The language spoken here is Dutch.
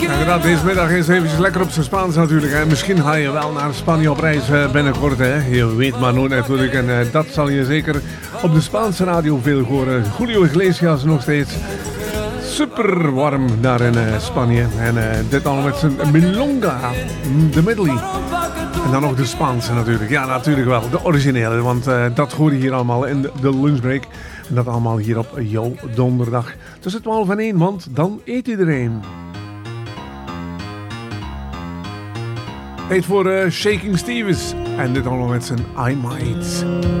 Inderdaad, deze middag is eventjes lekker op zijn Spaans natuurlijk. Hè. Misschien ga je wel naar Spanje op reis binnenkort. Hè. Je weet maar nooit natuurlijk. En dat zal je zeker op de Spaanse radio veel horen. Julio Iglesias nog steeds super warm daar in Spanje. En dit allemaal met zijn milonga, de medley. En dan nog de Spaanse natuurlijk. Ja, natuurlijk wel. De originele. Want dat hoor je hier allemaal in de lunchbreak. En dat allemaal hier op jouw donderdag. Tussen 12 en 1, want dan eet iedereen. Tijd voor Shaking Stevens. En dit allemaal met zijn I Might.